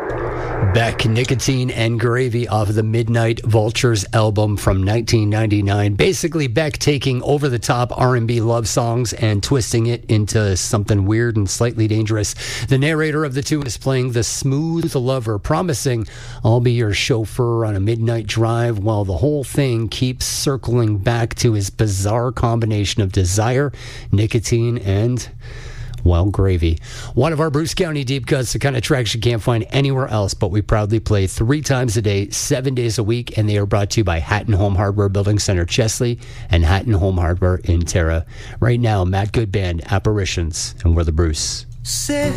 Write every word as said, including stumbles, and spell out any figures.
Beck, Nicotine and Gravy off of the Midnight Vultures album from nineteen ninety-nine. Basically, Beck taking over-the-top R and B love songs and twisting it into something weird and slightly dangerous. The narrator of the tune is playing the smooth lover, promising, "I'll be your chauffeur on a midnight drive," while the whole thing keeps circling back to his bizarre combination of desire, nicotine, and... well, gravy. One of our Bruce County deep cuts, the kind of tracks you can't find anywhere else, but we proudly play three times a day, seven days a week, and they are brought to you by Hatton Home Hardware Building Center, Chesley, and Hatton Home Hardware in Terra. Right now, Matt Good Band, Apparitions, and we're the Bruce. Say